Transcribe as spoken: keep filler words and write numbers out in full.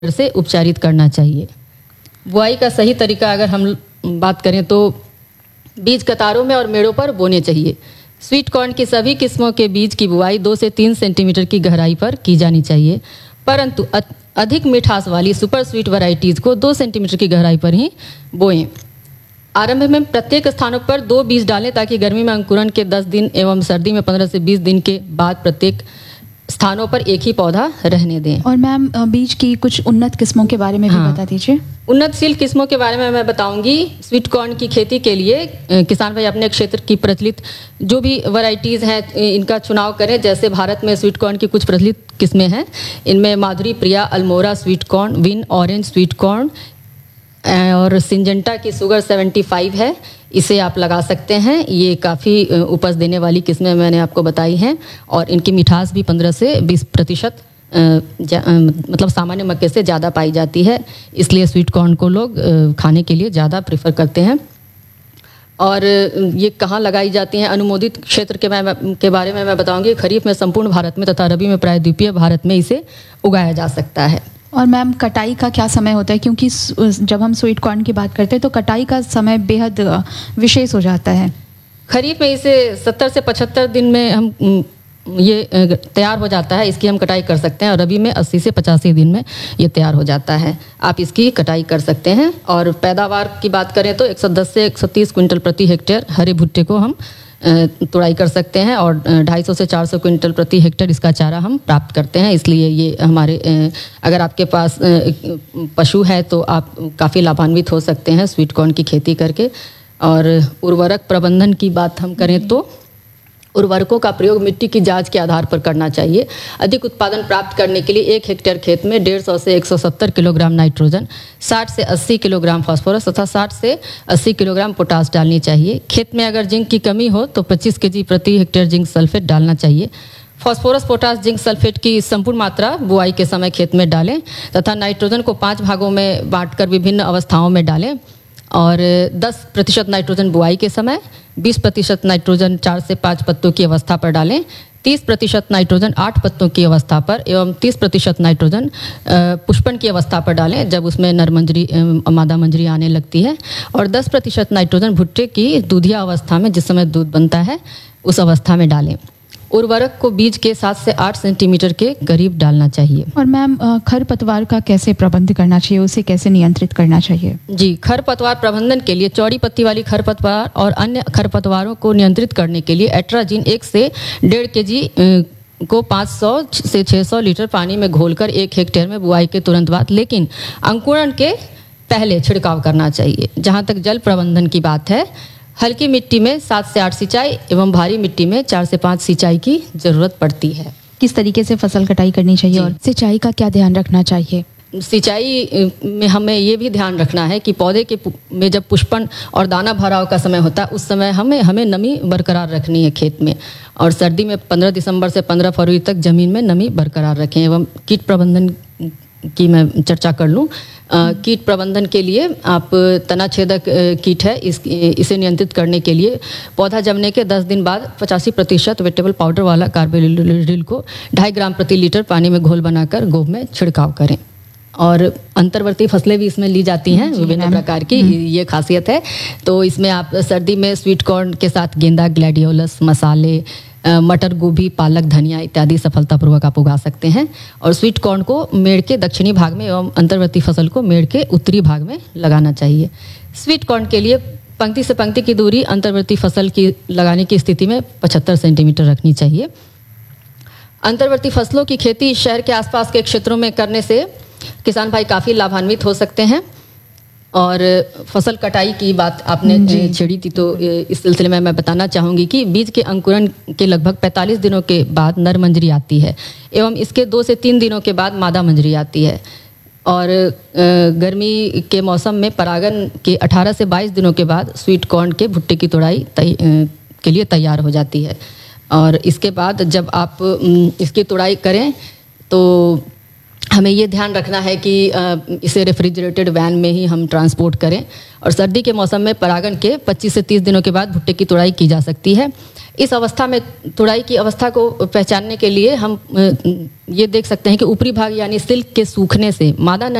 से उपचारित करना चाहिए। बुआई का सही तरीका अगर हम बात करें तो बीज कतारों में और मेड़ों पर बोने चाहिए। स्वीट कॉर्न की सभी किस्मों के बीज की बुआई दो से तीन सेंटीमीटर की गहराई पर की जानी चाहिए, परंतु अधिक मिठास वाली सुपर स्वीट वैरायटीज़ को दो सेंटीमीटर की गहराई पर ही बोएं। आरंभ में प्रत्येक स्थानों पर दो बीज डालें ताकि गर्मी में अंकुरण के दस दिन एवं सर्दी में पंद्रह से बीस दिन के बाद प्रत्येक स्थानों पर एक ही पौधा रहने दें। और मैम बीज की कुछ उन्नत किस्मों के बारे में भी हाँ। बता दीजिए। उन्नतशील किस्मों के बारे में मैं बताऊंगी। स्वीट कॉर्न की खेती के लिए किसान भाई अपने क्षेत्र की प्रचलित जो भी वैरायटीज़ हैं इनका चुनाव करें। जैसे भारत में स्वीट कॉर्न की कुछ प्रचलित किस्में हैं, इनमें माधुरी प्रिया, Almora sweet corn, win orange sweet corn और सिंजेंटा की शुगर सेवेंटी फाइव है, इसे आप लगा सकते हैं। ये काफ़ी उपज देने वाली किस्में मैंने आपको बताई हैं और इनकी मिठास भी पंद्रह से बीस प्रतिशत मतलब सामान्य मक्के से ज़्यादा पाई जाती है, इसलिए स्वीट कॉर्न को लोग खाने के लिए ज़्यादा प्रेफर करते हैं। और ये कहाँ लगाई जाती हैं अनुमोदित क्षेत्र के मैं के बारे में मैं बताऊंगी। खरीफ में संपूर्ण भारत में तथा रबी में प्रायद्वीपीय भारत में इसे उगाया जा सकता है। और मैम कटाई का क्या समय होता है, क्योंकि जब हम स्वीट कॉर्न की बात करते हैं तो कटाई का समय बेहद विशेष हो जाता है। खरीफ में इसे सत्तर से पचहत्तर दिन में हम ये तैयार हो जाता है, इसकी हम कटाई कर सकते हैं और रबी में अस्सी से पचासी दिन में ये तैयार हो जाता है, आप इसकी कटाई कर सकते हैं। और पैदावार की बात करें तो एक सौ दस से एक सौ तीस क्विंटल प्रति हेक्टेयर हरे भुट्टे को हम तुड़ाई कर सकते हैं और ढाई सौ से चार सौ क्विंटल प्रति हेक्टेयर इसका चारा हम प्राप्त करते हैं। इसलिए ये हमारे अगर आपके पास पशु है तो आप काफ़ी लाभान्वित हो सकते हैं स्वीट कॉर्न की खेती करके। और उर्वरक प्रबंधन की बात हम करें तो उर्वरकों का प्रयोग मिट्टी की जांच के आधार पर करना चाहिए। अधिक उत्पादन प्राप्त करने के लिए एक हेक्टेयर खेत में डेढ़ सौ से एक सौ सत्तर किलोग्राम नाइट्रोजन, साठ से अस्सी किलोग्राम फास्फोरस तथा साठ से अस्सी किलोग्राम पोटास डालनी चाहिए। खेत में अगर जिंक की कमी हो तो पच्चीस केजी प्रति हेक्टेयर जिंक सल्फेट डालना चाहिए। फास्फोरस, पोटास, जिंक सल्फेट की संपूर्ण मात्रा बुआई के समय खेत में डालें तथा नाइट्रोजन को पाँच भागों में बांटकर विभिन्न अवस्थाओं में डालें। और दस प्रतिशत नाइट्रोजन बुआई के समय, बीस प्रतिशत नाइट्रोजन चार से पाँच पत्तों की अवस्था पर डालें, तीस प्रतिशत नाइट्रोजन आठ पत्तों की अवस्था पर एवं तीस प्रतिशत नाइट्रोजन पुष्पन की अवस्था पर डालें जब उसमें नर मंजरी मादा मंजरी आने लगती है। और दस प्रतिशत नाइट्रोजन भुट्टे की दूधिया अवस्था में जिस समय दूध बनता है उस अवस्था में डालें। उर्वरक को बीज के सात से आठ सेंटीमीटर के करीब डालना चाहिए। और मैम खरपतवार का कैसे प्रबंध करना चाहिए, उसे कैसे नियंत्रित करना चाहिए? जी, खरपतवार प्रबंधन के लिए चौड़ी पत्ती वाली खरपतवार और अन्य खरपतवारों को नियंत्रित करने के लिए एट्राजीन एक से डेढ़ के जी को पाँच सौ से छः सौ लीटर पानी में घोलकर एक हेक्टेयर में बुआई के तुरंत बाद लेकिन अंकुरण के पहले छिड़काव करना चाहिए। जहाँ तक जल प्रबंधन की बात है, हल्की मिट्टी में सात से आठ सिंचाई एवं भारी मिट्टी में चार से पाँच सिंचाई की जरूरत पड़ती है। किस तरीके से फसल कटाई करनी चाहिए और सिंचाई का क्या ध्यान रखना चाहिए? सिंचाई में हमें ये भी ध्यान रखना है कि पौधे के में जब पुष्पन और दाना भराव का समय होता है उस समय हमें हमें नमी बरकरार रखनी है खेत में। और सर्दी में पंद्रह दिसंबर से पंद्रह फरवरी तक जमीन में नमी बरकरार रखें। एवं कीट प्रबंधन की मैं चर्चा कर लूँ। कीट प्रबंधन के लिए आप तनाछेदक कीट है इस इसे नियंत्रित करने के लिए पौधा जमने के दस दिन बाद पचासी प्रतिशत वेटेबल पाउडर वाला कार्बोलिल को ढाई ग्राम प्रति लीटर पानी में घोल बनाकर गोब में छिड़काव करें। और अंतर्वर्ती फसलें भी इसमें ली जाती हैं विभिन्न प्रकार की, ये खासियत है। तो इसमें आप सर्दी में स्वीट कॉर्न के साथ गेंदा, ग्लैडियोलस, मसाले, मटर, गोभी, पालक, धनिया इत्यादि सफलतापूर्वक आप उगा सकते हैं। और स्वीट कॉर्न को मेड़ के दक्षिणी भाग में एवं अंतर्वर्ती फसल को मेड़ के उत्तरी भाग में लगाना चाहिए। स्वीट कॉर्न के लिए पंक्ति से पंक्ति की दूरी अंतर्वर्ती फसल की लगाने की स्थिति में पचहत्तर सेंटीमीटर रखनी चाहिए। अंतर्वर्ती फसलों की खेती शहर के आसपास के क्षेत्रों में करने से किसान भाई काफ़ी लाभान्वित हो सकते हैं। और फसल कटाई की बात आपने छेड़ी थी तो इस सिलसिले में मैं बताना चाहूँगी कि बीज के अंकुरण के लगभग पैंतालीस दिनों के बाद नर मंजरी आती है एवं इसके दो से तीन दिनों के बाद मादा मंजरी आती है। और गर्मी के मौसम में परागन के अठारह से बाईस दिनों के बाद स्वीट कॉर्न के भुट्टे की तुड़ाई के लिए तैयार हो जाती है। और इसके बाद जब आप इसकी तुड़ाई करें तो हमें ये ध्यान रखना है कि इसे रेफ्रिजरेटेड वैन में ही हम ट्रांसपोर्ट करें। और सर्दी के मौसम में परागन के पच्चीस से तीस दिनों के बाद भुट्टे की तुड़ाई की जा सकती है। इस अवस्था में तुड़ाई की अवस्था को पहचानने के लिए हम अ, ये देख सकते हैं कि ऊपरी भाग यानी सिल्क के सूखने से मादा